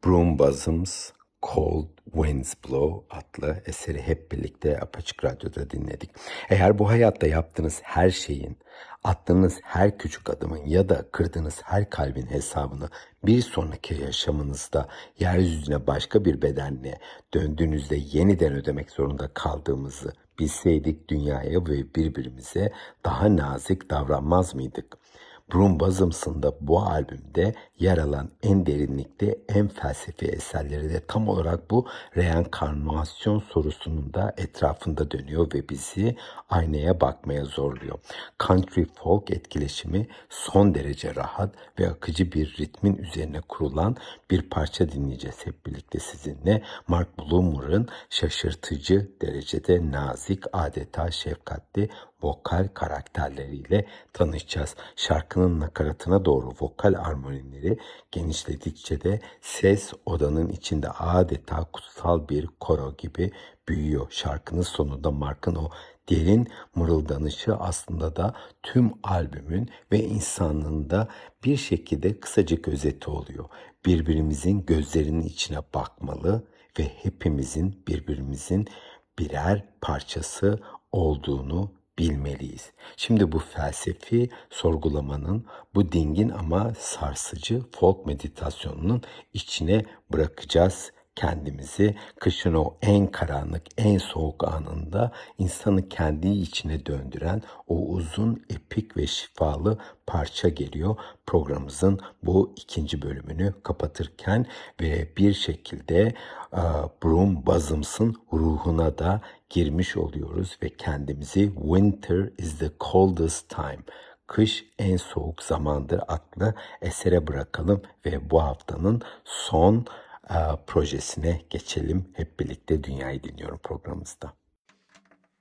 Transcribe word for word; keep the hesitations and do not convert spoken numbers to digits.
Broom Bosoms Cold Winds Blow adlı eseri hep birlikte Apaçık Radyo'da dinledik. Eğer bu hayatta yaptığınız her şeyin, attığınız her küçük adımın ya da kırdığınız her kalbin hesabını bir sonraki yaşamınızda yeryüzüne başka bir bedenle döndüğünüzde yeniden ödemek zorunda kaldığımızı bilseydik dünyaya ve birbirimize daha nazik davranmaz mıydık? Broom Bosoms'ın da bu albümde yer alan en derinlikte, en felsefi eserleri de tam olarak bu reenkarnasyon sorusunun da etrafında dönüyor ve bizi aynaya bakmaya zorluyor. Country folk etkileşimi son derece rahat ve akıcı bir ritmin üzerine kurulan bir parça dinleyeceğiz hep birlikte sizinle. Mark Bloomer'ın şaşırtıcı derecede nazik, adeta şefkatli vokal karakterleriyle tanışacağız. Şarkının nakaratına doğru vokal armonileri genişledikçe de ses odanın içinde adeta kutsal bir koro gibi büyüyor. Şarkının sonunda Mark'ın o derin mırıldanışı aslında da tüm albümün ve insanlığın da bir şekilde kısacık özeti oluyor. Birbirimizin gözlerinin içine bakmalı ve hepimizin birbirimizin birer parçası olduğunu bilmeliyiz. Şimdi bu felsefi sorgulamanın, bu dingin ama sarsıcı folk meditasyonunun içine bırakacağız kendimizi. Kışın o en karanlık, en soğuk anında insanı kendi içine döndüren o uzun, epik ve şifalı parça geliyor. Programımızın bu ikinci bölümünü kapatırken ve bir şekilde uh, Broom Bosoms'ın ruhuna da girmiş oluyoruz ve kendimizi Winter is the coldest time, kış en soğuk zamandır adlı esere bırakalım ve bu haftanın son uh, projesine geçelim. Hep birlikte Dünyayı Dinliyorum programımızda.